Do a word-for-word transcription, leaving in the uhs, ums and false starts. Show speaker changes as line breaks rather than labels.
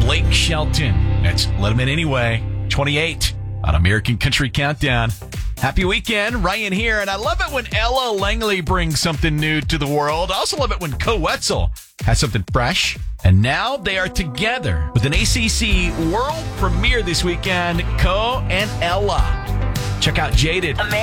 Blake Shelton. That's Let Him In Anyway, twenty-eight on American Country Countdown. Happy weekend, Ryan here, and I love it when Ella Langley brings something new to the world. I also love it when Co Wetzel has something fresh. And now they are together with an A C C world premiere this weekend, Co and Ella. Check out Jaded.